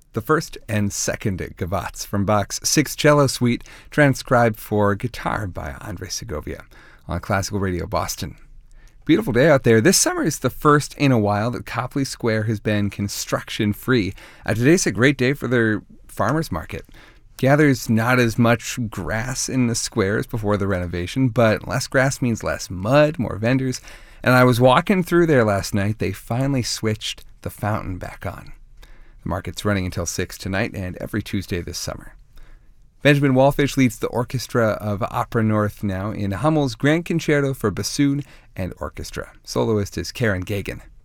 the first and second Gavottes from Bach's Sixth Cello Suite, transcribed for guitar by Andre Segovia on Classical Radio Boston. Beautiful day out there. This summer is the first in a while that Copley Square has been construction-free. Today's a great day for their farmers market. Yeah, there's not as much grass in the square as before the renovation, but less grass means less mud, more vendors. And I was walking through there last night. They finally switched the fountain back on. The market's running until 6 tonight and every Tuesday this summer. Benjamin Wallfish leads the orchestra of Opera North now in Hummel's Grand Concerto for Bassoon and Orchestra. Soloist is Karen Gagan.